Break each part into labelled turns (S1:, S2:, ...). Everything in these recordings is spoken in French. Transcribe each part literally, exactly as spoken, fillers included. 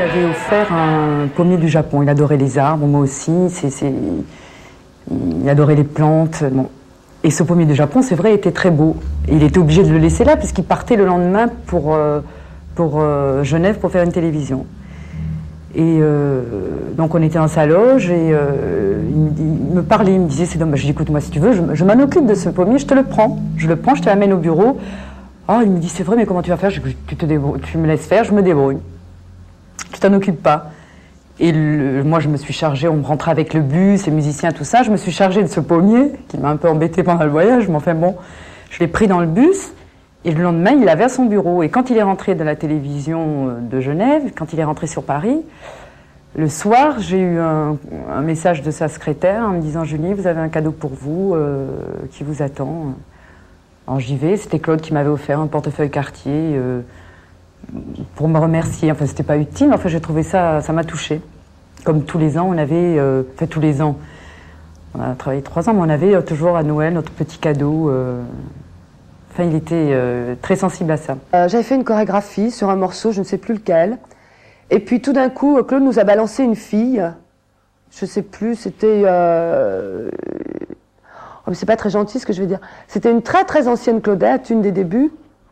S1: avait offert un pommier du Japon. Il adorait les arbres, moi aussi. C'est, c'est... Il adorait les plantes. Bon. Et ce pommier du Japon, c'est vrai, était très beau. Et il était obligé de le laisser là, puisqu'il partait le lendemain pour, euh, pour euh, Genève pour faire une télévision. Et euh, donc on était dans sa loge et euh, il, il me parlait, il me disait c'est dommage. Je dis écoute moi si tu veux, je, je m'en occupe de ce pommier, je te le prends. Je le prends, je te l'amène au bureau. Oh, il me dit c'est vrai mais comment tu vas faire? Je dis tu te débrouilles, tu me laisses faire, je me débrouille. Tu t'en occupes pas. Et le, moi je me suis chargée, on me rentrait avec le bus, les musiciens, tout ça. Je me suis chargée de ce pommier qui m'a un peu embêtée pendant le voyage, mais enfin bon, je l'ai pris dans le bus. Et le lendemain, il l'avait à son bureau. Et quand il est rentré de la télévision de Genève, quand il est rentré sur Paris, le soir, j'ai eu un, un message de sa secrétaire en me disant « Julie, vous avez un cadeau pour vous euh, qui vous attend. » Alors j'y vais, c'était Claude qui m'avait offert un portefeuille Cartier euh, pour me remercier. Enfin, c'était pas utile, mais enfin, j'ai trouvé ça, ça m'a touchée. Comme tous les ans, on avait, euh, enfin tous les ans, on a travaillé trois ans, mais on avait euh, toujours à Noël notre petit cadeau. Euh, Enfin, il était euh, très sensible à ça.
S2: Euh, J'avais fait une chorégraphie sur un morceau, je ne sais plus lequel. Et puis tout d'un coup, Claude nous a balancé une fille. Je ne sais plus, c'était... Euh... Oh, mais c'est pas très gentil ce que je vais dire. C'était une très très ancienne Claudette, une des débuts.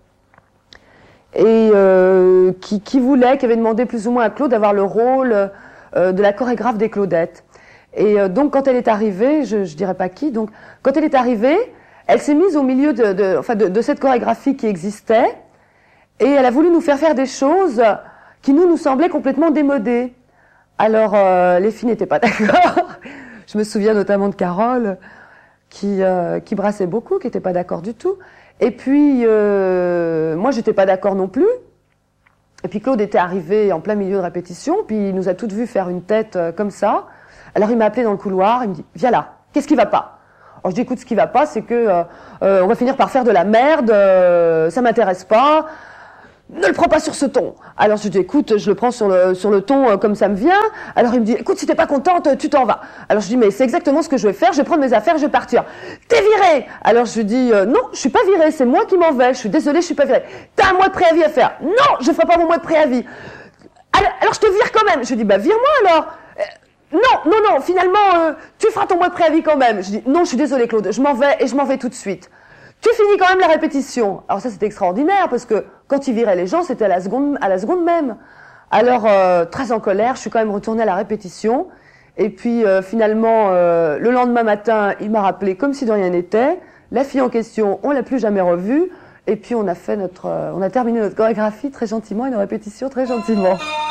S2: Et euh, qui, qui voulait, qui avait demandé plus ou moins à Claude d'avoir le rôle euh, de la chorégraphe des Claudettes. Et euh, donc quand elle est arrivée, je ne dirais pas qui, donc quand elle est arrivée, elle s'est mise au milieu de, de, enfin de, de cette chorégraphie qui existait et elle a voulu nous faire faire des choses qui nous, nous semblaient complètement démodées. Alors, euh, les filles n'étaient pas d'accord. Je me souviens notamment de Carole qui, euh, qui brassait beaucoup, qui n'était pas d'accord du tout. Et puis, euh, moi, j'étais pas d'accord non plus. Et puis Claude était arrivé en plein milieu de répétition, puis il nous a toutes vues faire une tête euh, comme ça. Alors il m'a appelé dans le couloir, il me dit « Viens là, qu'est-ce qui va pas ?» Alors je dis écoute, ce qui va pas, c'est que euh, euh, on va finir par faire de la merde, euh, ça m'intéresse pas. Ne le prends pas sur ce ton. Alors je dis écoute, je le prends sur le sur le ton euh, comme ça me vient. Alors il me dit écoute, si t'es pas contente, tu t'en vas. Alors je dis mais c'est exactement ce que je vais faire. Je vais prendre mes affaires, je vais partir. T'es virée. Alors je dis euh, non, je suis pas virée, c'est moi qui m'en vais. Je suis désolée, je suis pas virée. T'as un mois de préavis à faire. Non, je ferai pas mon mois de préavis. Alors, alors je te vire quand même. Je dis bah vire-moi alors. Euh, Non, non, non, finalement, euh, tu feras ton mois de préavis quand même. Je dis, non, je suis désolée, Claude, je m'en vais et je m'en vais tout de suite. Tu finis quand même la répétition. Alors ça, c'était extraordinaire, parce que quand il virait les gens, c'était à la seconde, à la seconde même. Alors, euh, très en colère, je suis quand même retournée à la répétition. Et puis, euh, finalement, euh, le lendemain matin, il m'a rappelé comme si de rien n'était. La fille en question, on l'a plus jamais revue. Et puis, on a fait notre, euh, on a terminé notre chorégraphie très gentiment et nos répétitions très gentiment.